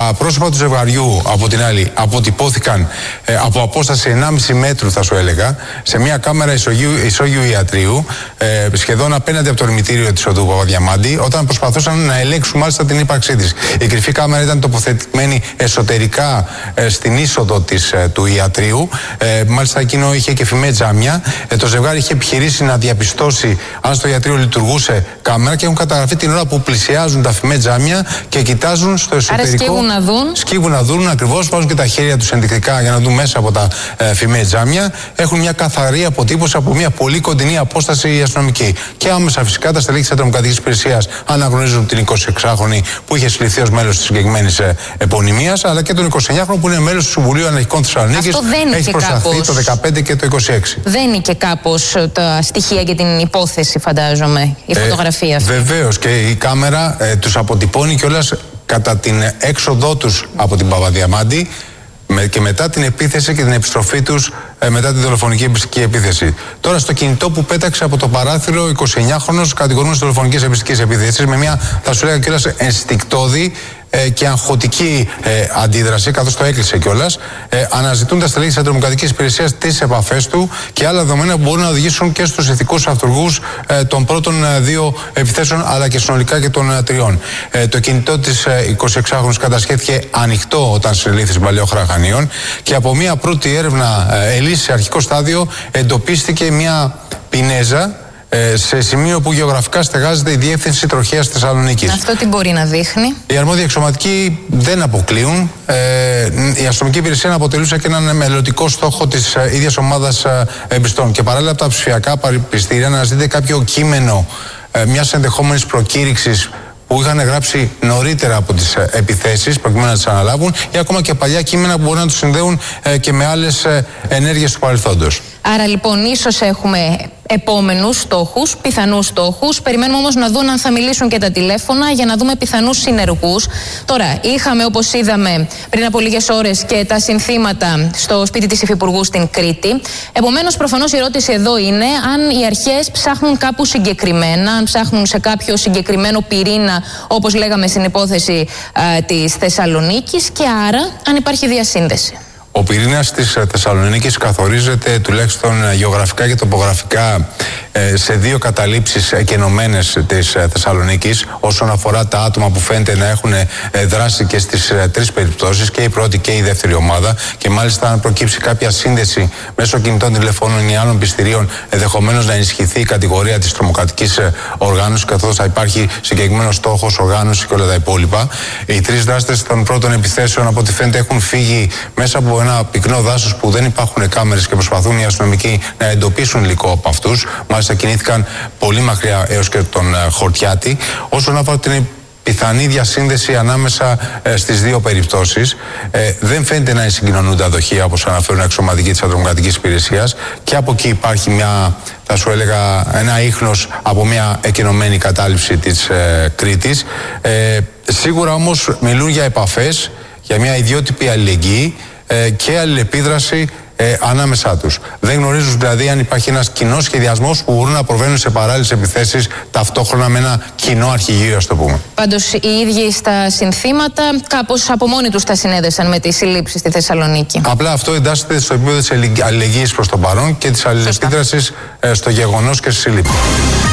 Τα πρόσωπα του ζευγαριού, από την άλλη, αποτυπώθηκαν από απόσταση 1,5 μέτρου, θα σου έλεγα, σε μια κάμερα ισόγειου ιατρίου, σχεδόν απέναντι από το ερμητήριο της οδού Παπαδιαμάντη, όταν προσπαθούσαν να ελέγξουν μάλιστα την ύπαρξή της. Η κρυφή κάμερα ήταν τοποθετημένη εσωτερικά στην είσοδο του ιατρίου. Μάλιστα, εκείνο είχε και φημέ τζάμια. Το ζευγάρι είχε επιχειρήσει να διαπιστώσει αν στο ιατρείο λειτουργούσε κάμερα και έχουν καταγραφεί την ώρα που πλησιάζουν τα φημέ τζάμια και κοιτάζουν στο εσωτερικό. Άρα σκύβουν να δουν ακριβώς, βάζουν και τα χέρια τους ενδεικτικά για να δουν μέσα από τα φημέ τζάμια. Έχουν μια καθαρή αποτύπωση από μια πολύ κοντινή απόσταση η αστυνομική. Και άμεσα φυσικά τα στελέχη της Ατομοκρατικής Υπηρεσίας αναγνωρίζουν την 26χρονη που είχε συλληφθεί ως μέλος της συγκεκριμένης επωνυμίας, αλλά και τον 29χρονο που είναι μέλος του Συμβουλίου Αναρχικών Θεσσαλονίκης. Έχει προσταθεί το 15 και το 26. Δένει και κάπως τα στοιχεία για την υπόθεση, φαντάζομαι, η φωτογραφία αυτή. Βεβαίως, και η κάμερα τους αποτυπώνει κιόλας κατά την έξοδό τους από την Παπαδιαμάντη και μετά την επίθεση και την επιστροφή τους μετά την δολοφονική εμπιστική επίθεση. Τώρα, στο κινητό που πέταξε από το παράθυρο, 29χρονος κατηγορούμενος δολοφονικής εμπιστικής επίθεσης με μια, θα σου λέγα κιόλας, ενστικτώδη και αγχωτική αντίδραση, καθώς το έκλεισε κιόλας. Αναζητούν τα στελέχη της Ατομοκρατικής Υπηρεσίας τις επαφές του και άλλα δεδομένα που μπορούν να οδηγήσουν και στους ηθικούς αυτουργούς των πρώτων δύο επιθέσεων, αλλά και συνολικά και των τριών. Το κινητό της 26χρονης κατασχέθηκε ανοιχτό όταν συλλήφθη στην Παλαιόχώρα Χανίων και από μια πρώτη έρευνα ελής σε αρχικό στάδιο εντοπίστηκε μια πινέζα σε σημείο που γεωγραφικά στεγάζεται η Διεύθυνση Τροχέας Θεσσαλονίκης. Αυτό τι μπορεί να δείχνει? Οι αρμόδιοι αξιωματικοί δεν αποκλείουν. Η αστυνομική υπηρεσία αποτελούσε και έναν μελλοντικό στόχο της ίδιας ομάδας εμπιστών. Και παράλληλα από τα ψηφιακά πιστήρια να ζητείτε κάποιο κείμενο μιας ενδεχόμενης προκήρυξης που είχαν γράψει νωρίτερα από τις επιθέσεις προκειμένου να τις αναλάβουν, ή ακόμα και παλιά κείμενα που μπορούν να τους συνδέουν και με άλλες ενέργειες του παρελθόντος. Άρα λοιπόν ίσως έχουμε επόμενους στόχους, πιθανούς στόχους. Περιμένουμε όμως να δουν αν θα μιλήσουν και τα τηλέφωνα για να δούμε πιθανούς συνεργούς. Τώρα, είχαμε, όπως είδαμε πριν από λίγες ώρες, και τα συνθήματα στο σπίτι της Υφυπουργού στην Κρήτη. Επομένως, προφανώς η ερώτηση εδώ είναι αν οι αρχές ψάχνουν κάπου συγκεκριμένα, αν ψάχνουν σε κάποιο συγκεκριμένο πυρήνα, όπως λέγαμε στην υπόθεση της Θεσσαλονίκης, και άρα αν υπάρχει διασύνδεση. Ο πυρήνας της Θεσσαλονίκης καθορίζεται τουλάχιστον γεωγραφικά και τοπογραφικά σε δύο καταλήψεις εκενωμένες της Θεσσαλονίκης όσον αφορά τα άτομα που φαίνεται να έχουν δράσει και στις τρεις περιπτώσεις, και η πρώτη και η δεύτερη ομάδα, και μάλιστα αν προκύψει κάποια σύνδεση μέσω κινητών τηλεφώνων ή άλλων πιστηρίων, ενδεχομένως να ενισχυθεί η κατηγορία της τρομοκρατικής οργάνωσης, καθώς θα υπάρχει συγκεκριμένος στόχος, οργάνωση και όλα τα υπόλοιπα. Οι τρεις δράστες των πρώτων επιθέσεων, από ό,τι φαίνεται, έχουν φύγει μέσα από ένα πυκνό δάσος που δεν υπάρχουν κάμερες και προσπαθούν οι αστυνομικοί να εντοπίσουν υλικό από αυτούς. Μάλιστα κινήθηκαν πολύ μακριά έως και τον Χορτιάτη. Όσον αφορά την πιθανή διασύνδεση ανάμεσα στις δύο περιπτώσεις, δεν φαίνεται να συγκοινωνούν τα δοχεία όπως αναφέρουν οι αξιωματικοί της Ατομοκρατικής Υπηρεσίας, και από εκεί υπάρχει μια, θα σου έλεγα, ένα ίχνος από μια εκενωμένη κατάληψη της Κρήτης. Σίγουρα όμως μιλούν για επαφές, για μια ιδιότυπη αλληλεγγύη και αλληλεπίδραση ανάμεσά τους. Δεν γνωρίζουν δηλαδή αν υπάρχει ένας κοινός σχεδιασμός που μπορούν να προβαίνουν σε παράλληλες επιθέσεις ταυτόχρονα με ένα κοινό αρχηγείο, ας το πούμε. Πάντως οι ίδιοι στα συνθήματα κάπως από μόνοι τους τα συνέδεσαν με τις συλλήψεις στη Θεσσαλονίκη. Απλά αυτό εντάσσεται στο επίπεδο της αλληλεγγύης προς το παρόν και της αλληλεπίδρασης στο γεγονός και στις συλλήψεις.